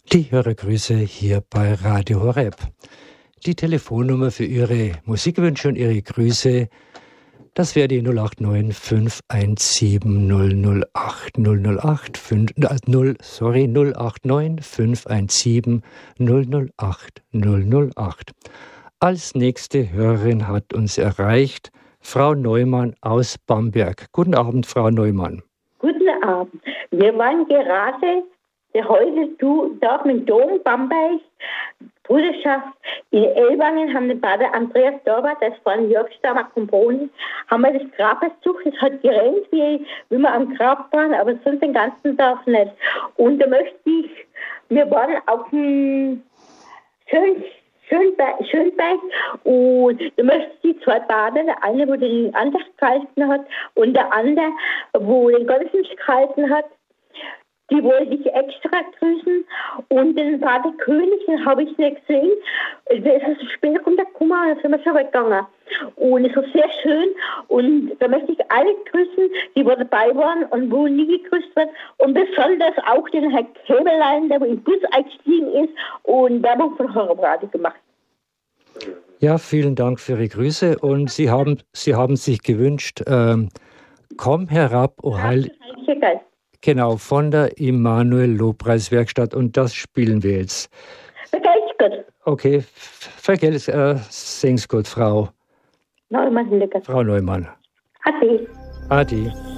Die Hörergrüße hier bei Radio Horeb. Die Telefonnummer für Ihre Musikwünsche und Ihre Grüße, das wäre die 089 517 008 008 089 517 008 008. Als nächste Hörerin hat uns erreicht Frau Neumann aus Bamberg. Guten Abend, Frau Neumann. Guten Abend. Wir waren gerade heute da im Dom Bamberg, Bruderschaft in Ellwangen, haben den Pater Andreas Dorbat, das war ein Jörgstammer Komponi, haben wir das Grab besucht. Es hat geregnet, wie wir am Grab waren, aber sonst den ganzen Tag nicht. Und da wir waren auf dem Schönberg, und da möchte ich zwei Pater, der eine, wo den Andacht gehalten hat, und der andere, wo den Gottesdienst gehalten hat, die wollte ich extra grüßen. Und den Pater König, den habe ich nicht gesehen. Der ist später runtergekommen und dann sind wir schon weggegangen. Und es war sehr schön. Und da möchte ich alle grüßen, die wo dabei waren und wo nie gegrüßt wird. Und besonders auch den Herrn Käbelein, der wo im Bus eingestiegen ist und Werbung von Horeb gemacht. Ja, vielen Dank für Ihre Grüße. Und Sie haben sich gewünscht, komm herab, o Heilige Geist. Genau, von der Immanuel-Lobpreiswerkstatt, und das spielen wir jetzt. Vergelt's Gott. Okay, sing's gut, Frau Neumann. Frau Neumann. Ade. Ade.